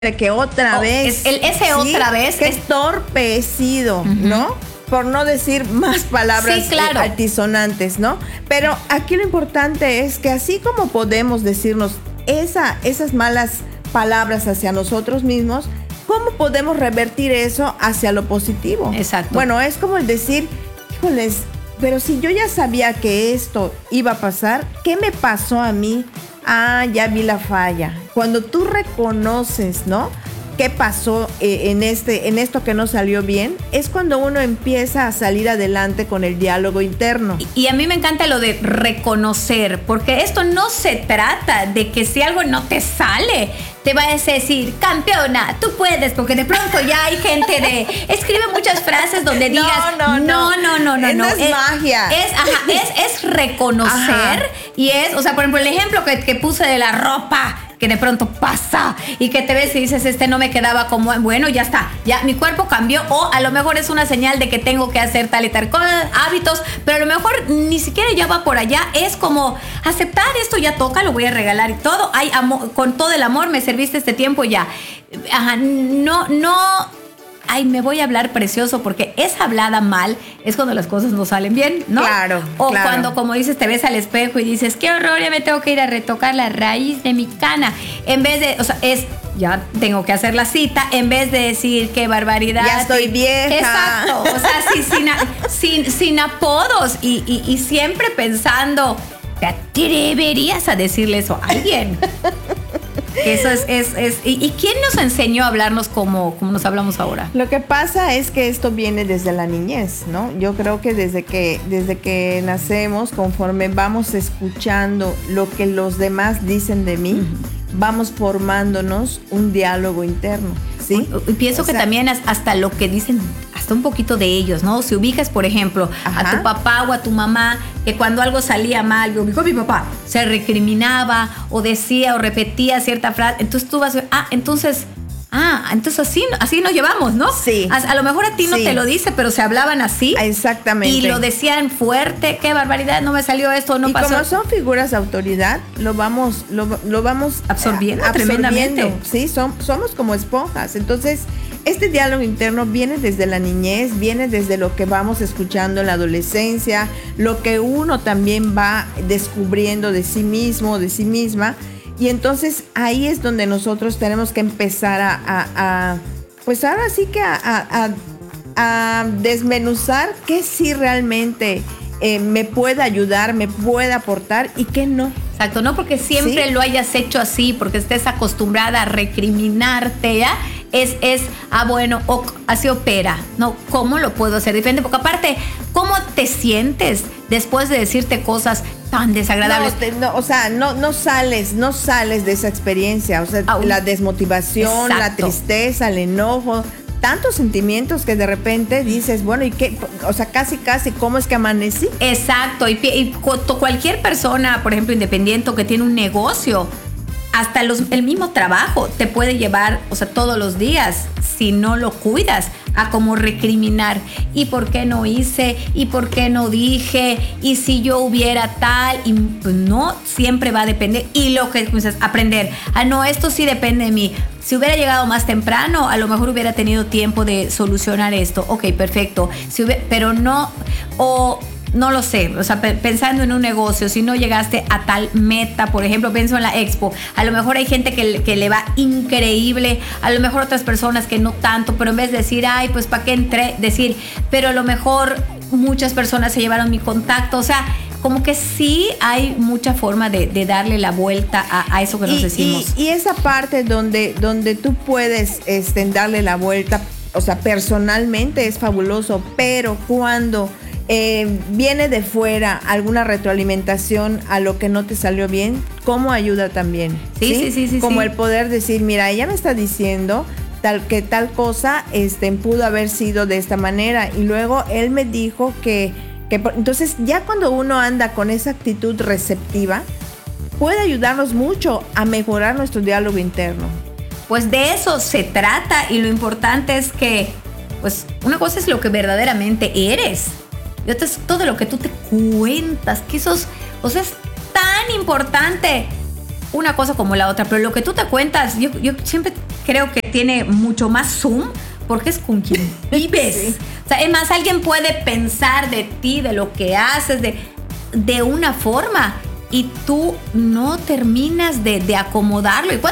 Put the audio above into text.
de que otra vez. Ese otra vez. Que es torpe he sido, ¿no? Por no decir más palabras altisonantes, ¿no? Pero aquí lo importante es que así como podemos decirnos esas malas palabras hacia nosotros mismos, ¿cómo podemos revertir eso hacia lo positivo? Exacto. Bueno, es como el decir, híjoles, pero si yo ya sabía que esto iba a pasar, ¿qué me pasó a mí? Ah, ya vi la falla. Cuando tú reconoces, ¿no?, qué pasó en esto que no salió bien, es cuando uno empieza a salir adelante con el diálogo interno. Y a mí me encanta lo de reconocer, porque esto no se trata de que si algo no te sale, te va a decir, campeona, tú puedes, porque de pronto ya hay gente escribe muchas frases donde digas, no. No es magia. Es reconocer y es, o sea, por ejemplo, el ejemplo que puse de la ropa, que de pronto pasa y que te ves y dices, no me quedaba como, bueno, ya está, ya mi cuerpo cambió, o a lo mejor es una señal de que tengo que hacer tal y tal hábitos, pero a lo mejor ni siquiera ya va por allá, es como aceptar esto, ya toca, lo voy a regalar y todo, hay amor, con todo el amor me serviste este tiempo ya. Ay, me voy a hablar precioso, porque esa hablada mal es cuando las cosas no salen bien, ¿no? Claro. Cuando, como dices, te ves al espejo y dices, qué horror, ya me tengo que ir a retocar la raíz de mi cana. En vez de, o sea, ya tengo que hacer la cita, en vez de decir, qué barbaridad. Ya estoy vieja. Exacto. O sea, sin apodos y siempre pensando, ¿te atreverías a decirle eso a alguien? Eso es ¿y quién nos enseñó a hablarnos como nos hablamos ahora? Lo que pasa es que esto viene desde la niñez, ¿no? Yo creo que desde que nacemos, conforme vamos escuchando lo que los demás dicen de mí, vamos formándonos un diálogo interno, ¿sí? Y pienso que también hasta lo que dicen, hasta un poquito de ellos, ¿no? Si ubicas, por ejemplo, a tu papá o a tu mamá, que cuando algo salía mal, mi papá se recriminaba o decía o repetía cierta frase, entonces tú vas a entonces así nos llevamos, ¿no? Sí. A lo mejor a ti no te lo dice, pero se hablaban así. Exactamente. Y lo decían fuerte, qué barbaridad, no me salió esto, no pasó. Y como son figuras de autoridad, lo vamos absorbiendo tremendamente. Sí, somos como esponjas. Entonces, este diálogo interno viene desde la niñez, viene desde lo que vamos escuchando en la adolescencia, lo que uno también va descubriendo de sí mismo, de sí misma. Y entonces ahí es donde nosotros tenemos que empezar pues ahora sí que a desmenuzar qué sí realmente me puede ayudar, me puede aportar y qué no. Exacto, no porque siempre lo hayas hecho así, porque estés acostumbrada a recriminarte, ¿ya? Bueno, así opera, ¿no? ¿Cómo lo puedo hacer diferente? Porque aparte, ¿cómo te sientes después de decirte cosas tan desagradables? No sales de esa experiencia, o sea, la desmotivación, la tristeza, el enojo, tantos sentimientos que de repente dices, bueno, ¿y qué? O sea, casi, ¿cómo es que amanecí? Exacto, y cualquier persona, por ejemplo, independiente o que tiene un negocio, hasta el mismo trabajo te puede llevar, o sea, todos los días, si no lo cuidas, a como recriminar. ¿Y por qué no hice? ¿Y por qué no dije? ¿Y si yo hubiera tal? Y pues no, siempre va a depender. Y lo que pues, es aprender. No, esto sí depende de mí. Si hubiera llegado más temprano, a lo mejor hubiera tenido tiempo de solucionar esto. Ok, perfecto. Pero no, no lo sé, o sea, pensando en un negocio, si no llegaste a tal meta, por ejemplo, pienso en la expo, a lo mejor hay gente que le va increíble, a lo mejor otras personas que no tanto, pero en vez de decir, ay, pues ¿para qué entré? Decir, pero a lo mejor muchas personas se llevaron mi contacto, o sea, como que sí hay mucha forma de darle la vuelta a eso que nos decimos. Y esa parte donde tú puedes darle la vuelta, o sea, personalmente es fabuloso, pero cuando viene de fuera alguna retroalimentación a lo que no te salió bien, ¿cómo ayuda también? Sí. Como el poder decir, mira, ella me está diciendo que tal cosa pudo haber sido de esta manera, y luego él me dijo que entonces ya cuando uno anda con esa actitud receptiva, puede ayudarnos mucho a mejorar nuestro diálogo interno. Pues de eso se trata, y lo importante es que, pues, una cosa es lo que verdaderamente eres. Y otra es todo lo que tú te cuentas, que eso es tan importante una cosa como la otra, pero lo que tú te cuentas, yo siempre creo que tiene mucho más zoom porque es con quien vives. Sí. O sea, es más, alguien puede pensar de ti, de lo que haces, de una forma y tú no terminas de acomodarlo.